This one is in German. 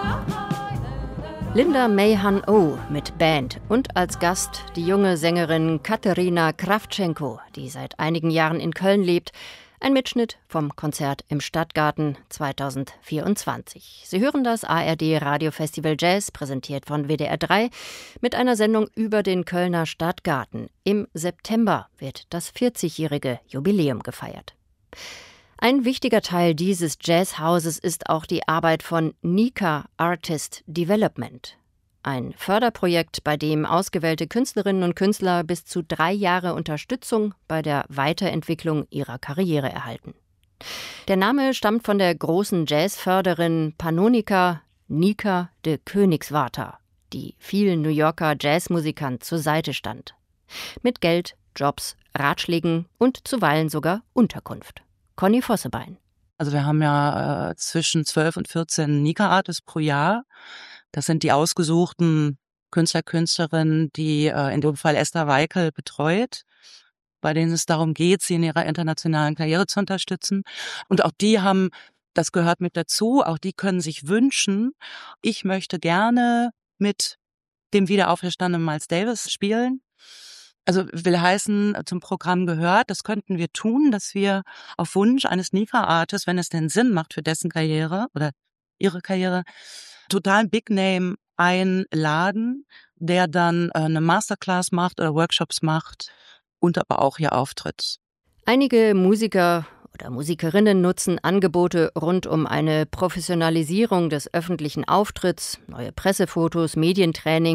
Linda Mayhan-O mit Band und als Gast die junge Sängerin Katerina Krawtschenko, die seit einigen Jahren in Köln lebt. Ein Mitschnitt vom Konzert im Stadtgarten 2024. Sie hören das ARD Radiofestival Jazz, präsentiert von WDR 3, mit einer Sendung über den Kölner Stadtgarten. Im September wird das 40-jährige Jubiläum gefeiert. Ein wichtiger Teil dieses Jazzhauses ist auch die Arbeit von NICA Artist Development. Ein Förderprojekt, bei dem ausgewählte Künstlerinnen und Künstler bis zu 3 Jahre Unterstützung bei der Weiterentwicklung ihrer Karriere erhalten. Der Name stammt von der großen Jazzförderin Pannonica Nica de Koenigswarter, die vielen New Yorker Jazzmusikern zur Seite stand. Mit Geld, Jobs, Ratschlägen und zuweilen sogar Unterkunft. Conny Vossebein. Also wir haben ja zwischen 12 und 14 Nica-Artists pro Jahr. Das sind die ausgesuchten Künstler, Künstlerinnen, die in dem Fall Esther Weikel betreut, bei denen es darum geht, sie in ihrer internationalen Karriere zu unterstützen. Und auch die haben, das gehört mit dazu, auch die können sich wünschen, ich möchte gerne mit dem wiederauferstandenen Miles Davis spielen. Also will heißen, zum Programm gehört, das könnten wir tun, dass wir auf Wunsch eines Nica-Artists, wenn es denn Sinn macht für dessen Karriere oder ihre Karriere, total Big Name einladen, der dann eine Masterclass macht oder Workshops macht und aber auch hier auftritt. Einige Musiker oder Musikerinnen nutzen Angebote rund um eine Professionalisierung des öffentlichen Auftritts, neue Pressefotos, Medientraining